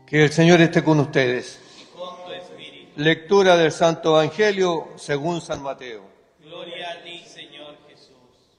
Que el Señor esté con ustedes. Y con tu espíritu. Lectura del Santo Evangelio según San Mateo. Gloria a ti, Señor Jesús.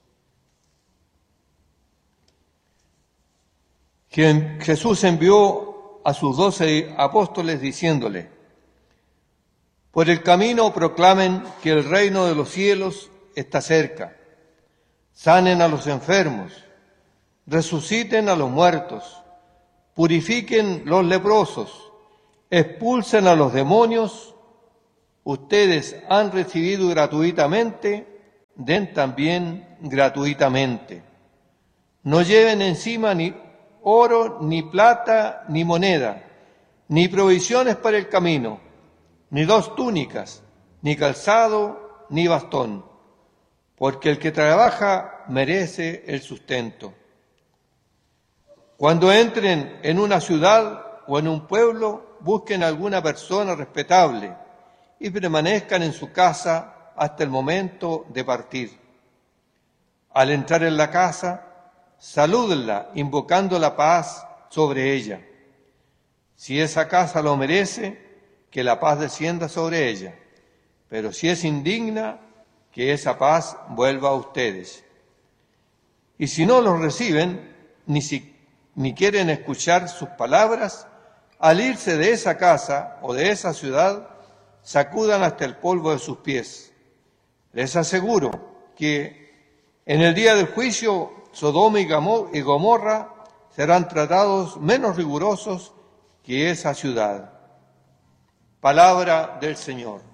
Jesús envió a sus 12 apóstoles diciéndole: por el camino proclamen que el reino de los cielos está cerca. Sanen a los enfermos, resuciten a los muertos, purifiquen los leprosos, expulsen a los demonios. Ustedes han recibido gratuitamente, den también gratuitamente. No lleven encima ni oro, ni plata, ni moneda, ni provisiones para el camino, ni 2 túnicas, ni calzado, ni bastón, porque el que trabaja merece el sustento. Cuando entren en una ciudad o en un pueblo, busquen a alguna persona respetable y permanezcan en su casa hasta el momento de partir. Al entrar en la casa, salúdenla invocando la paz sobre ella. Si esa casa lo merece, que la paz descienda sobre ella, pero si es indigna, que esa paz vuelva a ustedes. Y si no los reciben, ni quieren escuchar sus palabras, al irse de esa casa o de esa ciudad, sacudan hasta el polvo de sus pies. Les aseguro que en el día del juicio, Sodoma y Gomorra serán tratados menos rigurosos que esa ciudad. Palabra del Señor.